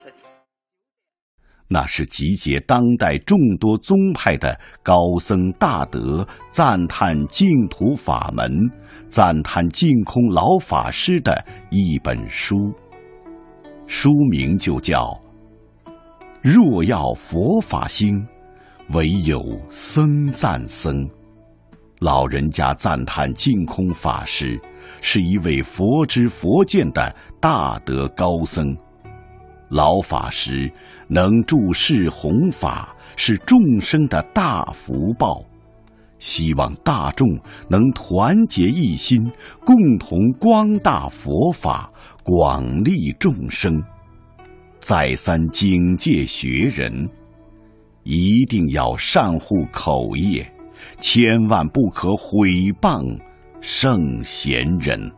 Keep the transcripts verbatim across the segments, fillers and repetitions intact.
那是集结当代众多宗派的高僧大德赞叹净土法门、赞叹净空老法师的一本书，书名就叫《若要佛法兴，唯有僧赞僧》。老人家赞叹净空法师是一位佛知佛见的大德高僧，老法师能助世弘法，是众生的大福报。希望大众能团结一心，共同光大佛法，广利众生。再三警戒学人，一定要善护口业，千万不可毁谤圣贤人。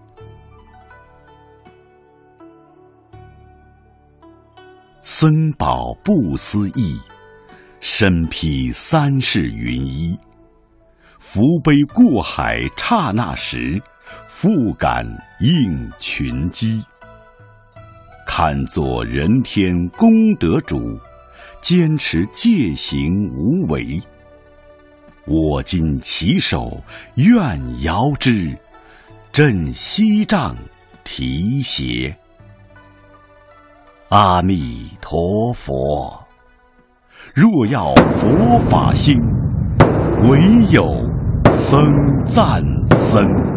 僧宝不思议，身披三世云衣。福杯过海刹那时，复感应群机。看作人天功德主，坚持戒行无为。我今起手愿遥之，振西杖提携。阿弥陀佛，若要佛法兴，唯有僧赞僧。